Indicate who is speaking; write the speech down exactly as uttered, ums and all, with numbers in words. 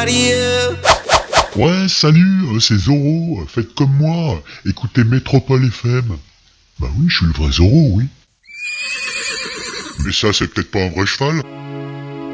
Speaker 1: nobody else.
Speaker 2: Ouais, salut, euh, c'est Zoro, euh, faites comme moi, euh, écoutez Métropole F M. Bah oui, je suis le vrai Zoro, oui. Mais ça, c'est peut-être pas un vrai cheval.